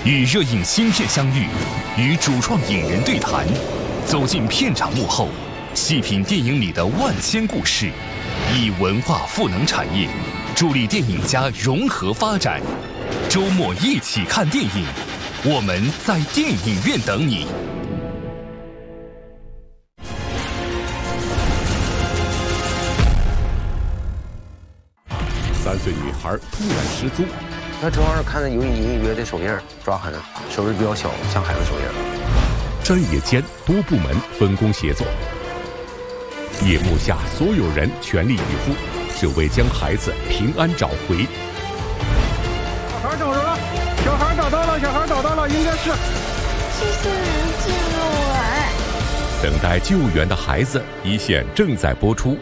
与热映新片相遇，与主创影人对谈，走进片场幕后，细品电影里的万千故事，以文化赋能产业，助力电影家融合发展。周末一起看电影，我们在电影院等你。 3岁女孩突然失踪。 他主要是看到有隐隐约的手印，抓痕，手势比较小，像孩子手印。 山野间多部门分工协作，夜幕下所有人全力以赴，只为将孩子平安找回。 小孩找着了，小孩找到了，小孩找到了，应该是。 谢谢人救了我。 等待救援的孩子一线正在播出。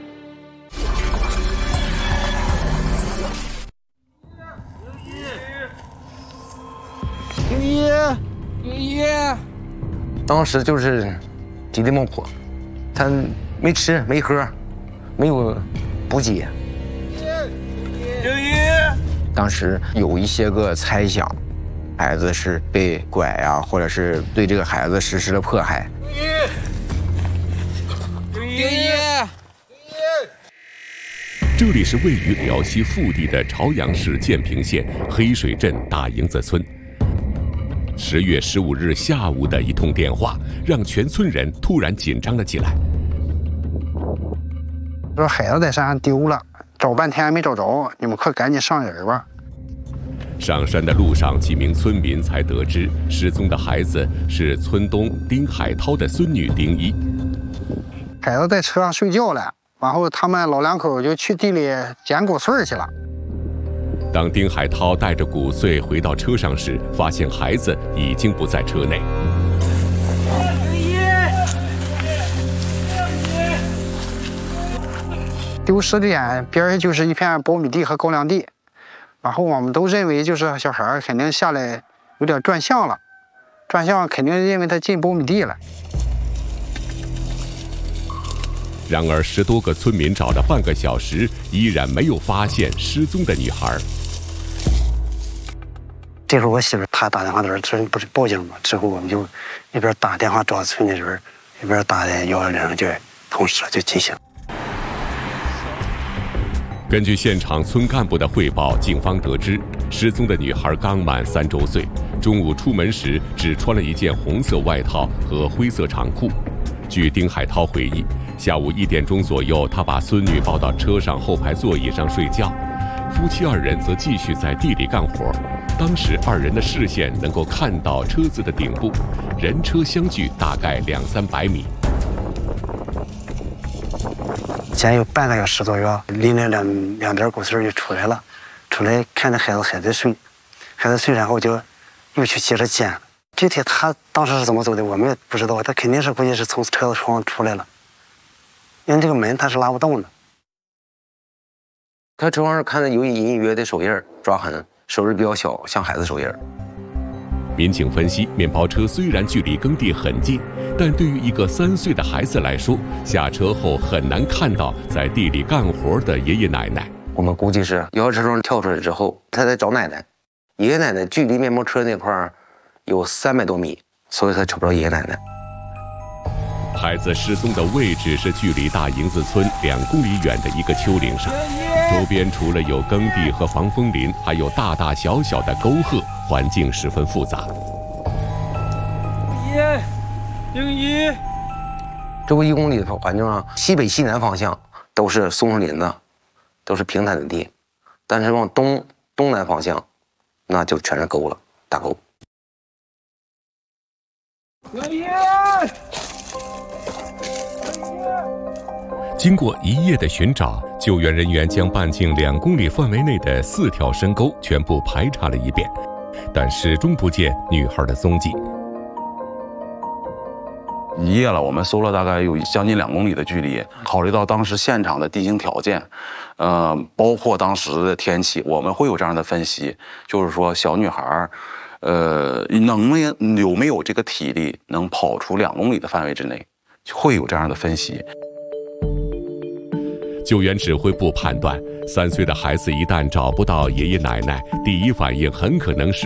当时就是急得冒火，他没吃没喝，没有补给。当时有一些个猜想，孩子是被拐呀，或者是对这个孩子实施了迫害。 这里是位于辽西腹地的朝阳市建平县黑水镇大营子村。10月15日下午的一通电话，让全村人突然紧张了起来。 说孩子在山上丢了，找半天还没找着，你们快赶紧上人吧。 上山的路上，几名村民才得知失踪的孩子是村东丁海涛的孙女丁一。 孩子在车上睡觉了，然后他们老两口就去地里捡谷穗去了。 当丁海涛带着谷穗回到车上时，发现孩子已经不在车内。 丢失点边上就是一片苞米地和高粱地，然后我们都认为就是小孩肯定下来有点转向了，转向肯定认为他进苞米地了。 然而10多个村民找了半个小时，依然没有发现失踪的女孩。 这时候我媳妇她打电话的时候，这不是报警吗？之后我们就一边打电话找村里人，一边打110就同时就进行。 根据现场村干部的汇报，警方得知失踪的女孩刚满3周岁，中午出门时只穿了一件红色外套和灰色长裤。据丁海涛回忆，下午1点钟左右，他把孙女抱到车上后排座椅上睡觉，夫妻2人则继续在地里干活。当时2人的视线能够看到车子的顶部，人车相距大概200-300米。 前有半个小时左右，拎了两点谷穗就出来了，出来看着孩子还在睡，然后就又去接着捡。具体他当时是怎么走的，我们也不知道，他肯定是估计是从车子窗出来了，因为这个门他是拉不动的。他主要是看到有隐隐约的手印，抓痕，手势比较小，像孩子手印。 民警分析，面包车虽然距离耕地很近，但对于一个3岁的孩子来说，下车后很难看到在地里干活的爷爷奶奶。 我们估计是摇车窗跳出来之后，他在找奶奶。爷爷奶奶距离面包车那块有300多米，所以他找不着爷爷奶奶。 孩子失踪的位置是距离大营子村2公里远的一个丘陵上，周边除了有耕地和防风林，还有大大小小的沟壑，环境十分复杂。 丁一，这不1公里的环境啊，西北西南方向都是松树林子，都是平坦的地，但是往东南方向，那就全是沟了，大沟。 经过1夜的寻找，救援人员将半径2公里范围内的4条深沟全部排查了一遍，但始终不见女孩的踪迹。 1夜了，我们搜了大概有将近2公里的距离。考虑到当时现场的地形条件，包括当时的天气，我们会有这样的分析，就是说小女孩，有没有这个体力能跑出2公里的范围之内，会有这样的分析。 救援指挥部判断，3岁的孩子一旦找不到爷爷奶奶，第一反应很可能是